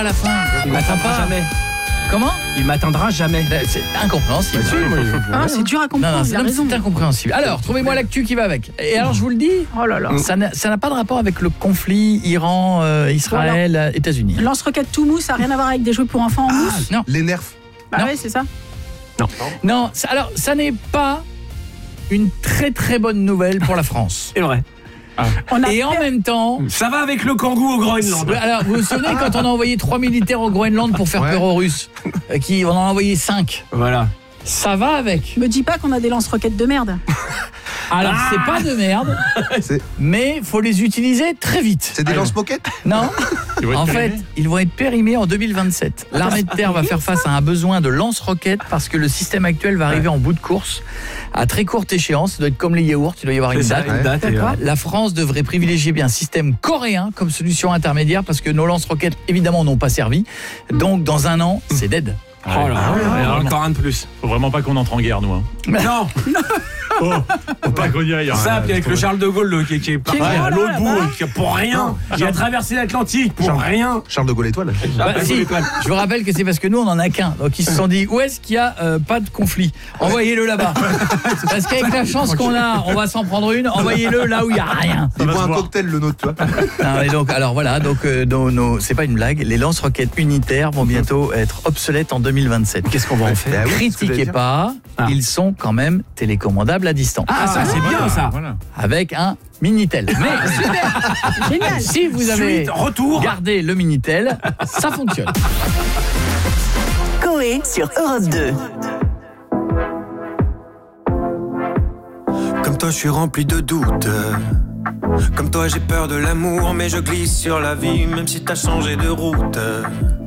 à la fin. Il m'atteindra jamais. Comment ? Il m'atteindra jamais. C'est incompréhensible. C'est dur à comprendre. C'est incompréhensible. Alors, trouvez-moi l'actu qui va avec. Et alors, je vous le dis, Oh là là. ça n'a pas de rapport avec le conflit Iran, Israël, États-Unis. Lance-roquette tout mou, ça n'a rien à voir avec des jouets pour enfants en mousse. Non. Les nerfs. Bah non. ouais, c'est ça. Non, alors, ça n'est pas une très très bonne nouvelle pour la France. C'est vrai. Et en même temps... Ça va avec le kangou au Groenland. Alors, vous vous souvenez quand on a envoyé 3 militaires au Groenland pour faire peur aux Russes, on en a envoyé 5. Voilà. Ça va avec. Me dis pas qu'on a des lance-roquettes de merde. Alors, c'est pas de merde, mais faut les utiliser très vite. C'est des lance-moquettes ? Non. En fait, ils vont être périmés en 2027. L'armée de terre va faire face à un besoin de lance-roquettes parce que le système actuel va arriver en bout de course à très courte échéance. Ça doit être comme les yaourts, il doit y avoir une date. La France devrait privilégier bien un système coréen comme solution intermédiaire parce que nos lance-roquettes, évidemment, n'ont pas servi. Donc, dans un an, c'est dead. Oh là, encore un de plus. Faut vraiment pas qu'on entre en guerre, nous. Hein. Non. Faut pas qu'on y aille. Ça, puis avec le Charles de Gaulle qui est parti à l'autre bout, pour rien. Il a traversé l'Atlantique pour rien. Charles de Gaulle étoile. Si, je vous rappelle que c'est parce que nous on en a qu'un. Donc ils se sont dit où est-ce qu'il y a pas de conflit. Envoyez-le là-bas. Parce qu'avec la chance qu'on a, on va s'en prendre une. Envoyez-le là où il y a rien. Il boit un cocktail le nôtre, tu vois. Non, et donc alors voilà, donc c'est pas une blague, les lance-roquettes unitaires vont bientôt être obsolètes en 2027. Qu'est-ce qu'on va en faire? Critiquez pas, ils sont quand même télécommandables à distance. Ah, ça c'est bien ça. Voilà. Avec un Minitel. Mais Génial. si vous avez gardé le Minitel, ça fonctionne. Coé sur Europe 2. Comme toi, je suis rempli de doutes. Comme toi, j'ai peur de l'amour, mais je glisse sur la vie, même si t'as changé de route.